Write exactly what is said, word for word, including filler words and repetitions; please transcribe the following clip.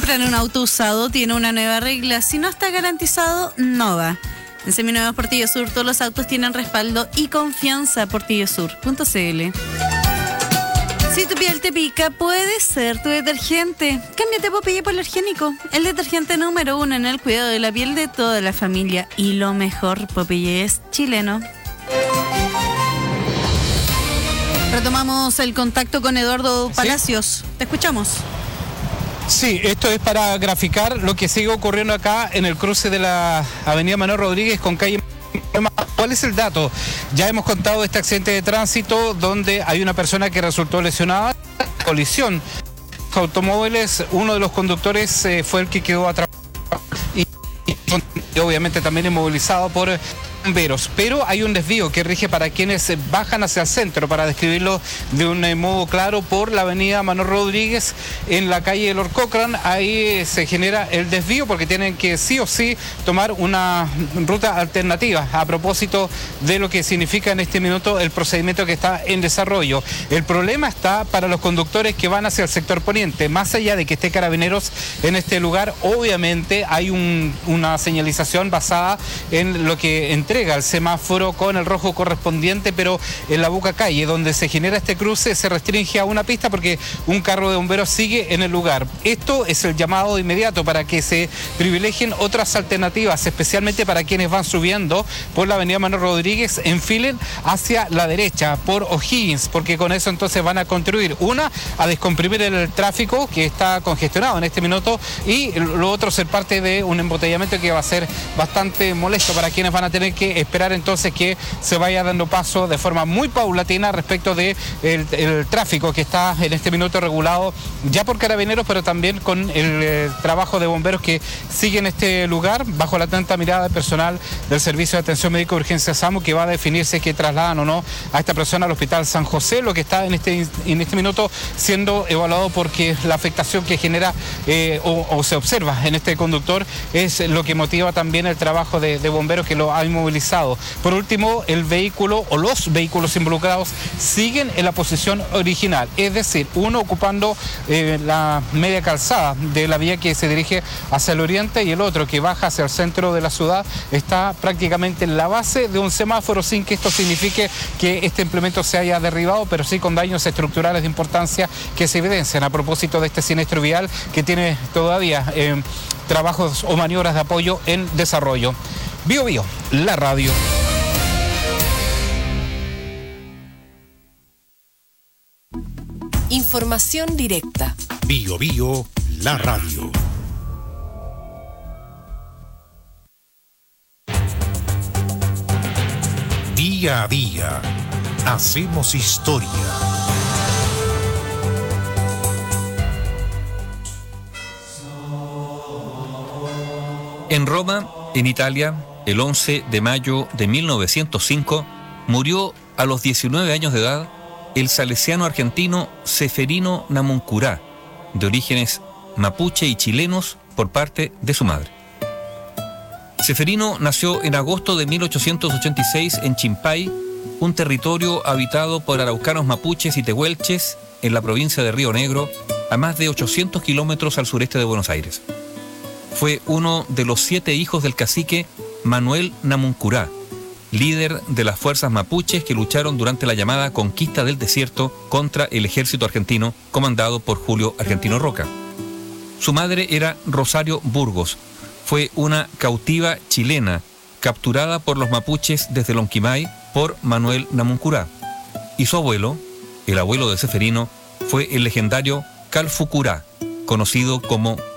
compran un auto usado tiene una nueva regla. Si no está garantizado, no va. En Seminuevos Portillo Sur, todos los autos tienen respaldo y confianza. portillosur punto c l. Si tu piel te pica, puede ser tu detergente. Cámbiate Popeye por Alergénico, el detergente número uno en el cuidado de la piel de toda la familia. Y lo mejor, Popeye es chileno. Retomamos el contacto con Eduardo Palacios. ¿Sí? Te escuchamos. Sí, esto es para graficar lo que sigue ocurriendo acá en el cruce de la avenida Manuel Rodríguez con calle... ¿Cuál es el dato? Ya hemos contado este accidente de tránsito donde hay una persona que resultó lesionada. Colisión. Automóviles, uno de los conductores eh, fue el que quedó atrapado y, y obviamente también inmovilizado por bomberos, pero hay un desvío que rige para quienes bajan hacia el centro, para describirlo de un modo claro, por la avenida Manuel Rodríguez en la calle Lord Cochrane. Ahí se genera el desvío porque tienen que sí o sí tomar una ruta alternativa a propósito de lo que significa en este minuto el procedimiento que está en desarrollo. El problema está para los conductores que van hacia el sector poniente. Más allá de que esté Carabineros en este lugar, obviamente hay un, una señalización basada en lo que entre el semáforo con el rojo correspondiente, pero en la Buca Calle, donde se genera este cruce, se restringe a una pista porque un carro de bomberos sigue en el lugar. Esto es el llamado de inmediato para que se privilegien otras alternativas, especialmente para quienes van subiendo por la avenida Manuel Rodríguez, enfilen hacia la derecha por O'Higgins, porque con eso entonces van a contribuir, una, a descomprimir el tráfico que está congestionado en este minuto, y lo otro, ser parte de un embotellamiento que va a ser bastante molesto para quienes van a tener que esperar entonces que se vaya dando paso de forma muy paulatina respecto de el, el tráfico que está en este minuto regulado ya por Carabineros, pero también con el, el trabajo de bomberos que sigue en este lugar bajo la atenta mirada de personal del Servicio de Atención Médica de Urgencia SAMU, que va a definirse que trasladan o no a esta persona al Hospital San José, lo que está en este, en este minuto siendo evaluado porque la afectación que genera eh, o, o se observa en este conductor es lo que motiva también el trabajo de, de bomberos que lo ha inmovilizado. Por último, el vehículo o los vehículos involucrados siguen en la posición original, es decir, uno ocupando eh, la media calzada de la vía que se dirige hacia el oriente y el otro que baja hacia el centro de la ciudad está prácticamente en la base de un semáforo, sin que esto signifique que este implemento se haya derribado, pero sí con daños estructurales de importancia que se evidencian a propósito de este siniestro vial que tiene todavía eh, trabajos o maniobras de apoyo en desarrollo. Bio Bio, la radio. Información directa. Bio Bio, la radio. Día a día, hacemos historia. En Roma, en Italia, el once de mayo de mil novecientos cinco, murió a los diecinueve años de edad el salesiano argentino Ceferino Namuncurá, de orígenes mapuche y chilenos por parte de su madre. Ceferino nació en agosto de mil ochocientos ochenta y seis en Chimpay, un territorio habitado por araucanos mapuches y tehuelches en la provincia de Río Negro, a más de ochocientos kilómetros al sureste de Buenos Aires. Fue uno de los siete hijos del cacique Manuel Namuncurá, líder de las fuerzas mapuches que lucharon durante la llamada conquista del desierto contra el ejército argentino comandado por Julio Argentino Roca. Su madre era Rosario Burgos, fue una cautiva chilena capturada por los mapuches desde Lonquimay por Manuel Namuncurá, y su abuelo, el abuelo de Ceferino, fue el legendario Calfucurá, conocido como